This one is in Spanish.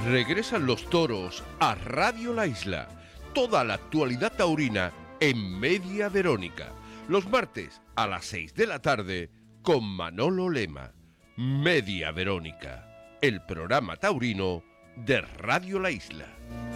Regresan los toros a Radio La Isla. Toda la actualidad taurina en Media Verónica. Los martes a las 6 de la tarde con Manolo Lema. Media Verónica, el programa taurino de Radio La Isla.